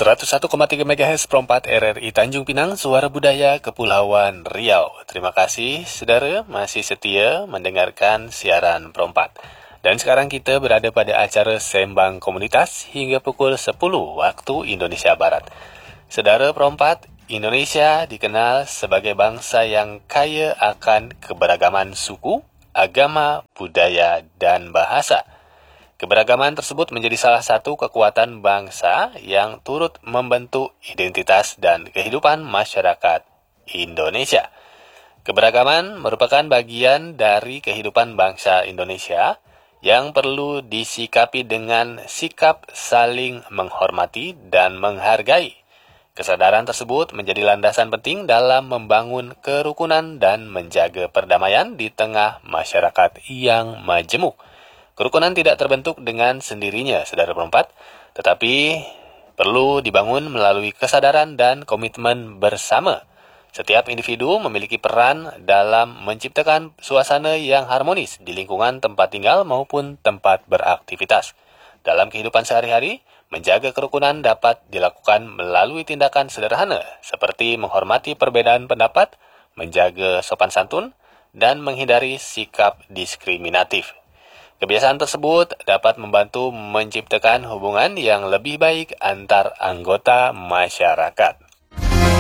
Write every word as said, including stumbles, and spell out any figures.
seratus satu koma tiga MHz Pro empat R R I Tanjung Pinang, Suara Budaya Kepulauan Riau. Terima kasih, saudara, masih setia mendengarkan siaran Pro empat. Dan sekarang kita berada pada acara Sembang Komunitas hingga pukul sepuluh waktu Indonesia Barat. Saudara Pro empat, Indonesia dikenal sebagai bangsa yang kaya akan keberagaman suku, agama, budaya, dan bahasa. Keberagaman tersebut menjadi salah satu kekuatan bangsa yang turut membentuk identitas dan kehidupan masyarakat Indonesia. Keberagaman merupakan bagian dari kehidupan bangsa Indonesia yang perlu disikapi dengan sikap saling menghormati dan menghargai. Kesadaran tersebut menjadi landasan penting dalam membangun kerukunan dan menjaga perdamaian di tengah masyarakat yang majemuk. Kerukunan tidak terbentuk dengan sendirinya, saudara perempat, tetapi perlu dibangun melalui kesadaran dan komitmen bersama. Setiap individu memiliki peran dalam menciptakan suasana yang harmonis di lingkungan tempat tinggal maupun tempat beraktivitas. Dalam kehidupan sehari-hari, menjaga kerukunan dapat dilakukan melalui tindakan sederhana seperti menghormati perbedaan pendapat, menjaga sopan santun, dan menghindari sikap diskriminatif. Kebiasaan tersebut dapat membantu menciptakan hubungan yang lebih baik antar anggota masyarakat.